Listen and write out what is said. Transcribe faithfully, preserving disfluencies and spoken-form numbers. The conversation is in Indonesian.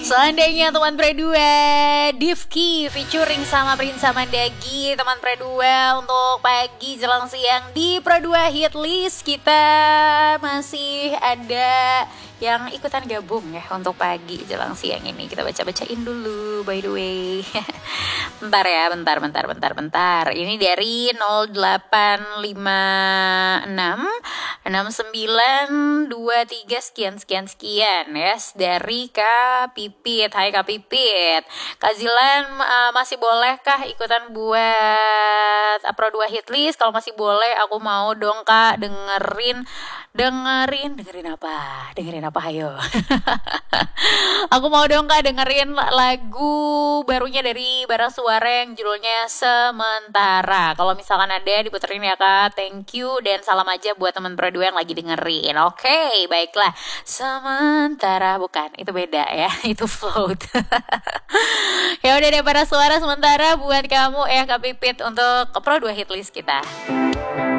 Seandainya teman Predua Divki featuring sama Prinsa Mandagi, teman Predua untuk pagi jelang siang di Predua Hit List. Kita masih ada yang ikutan gabung ya untuk pagi jelang siang ini. Kita baca-bacain dulu by the way. Bentar ya, bentar, bentar, bentar, bentar. Ini dari nol delapan lima enam enam sembilan dua tiga sekian sekian sekian yes, dari Kak Pipit. Hai Kak Pipit. Kak Zilan, uh, masih bolehkah ikutan buat Pro dua Hit List? Kalau masih boleh aku mau dong Kak dengerin dengerin dengerin apa? Dengerin apa ayo. Aku mau dong Kak dengerin lagu barunya dari Bara Suara yang judulnya Sementara. Kalau misalkan ada diputerin ya Kak, thank you dan salam aja buat teman Pro dua yang lagi dengerin. Oke, okay, baiklah. Sementara bukan, itu beda ya, itu float. Ya udah deh Bara Suara Sementara buat kamu ya Kak Pipit untuk Pro dua Hit List kita.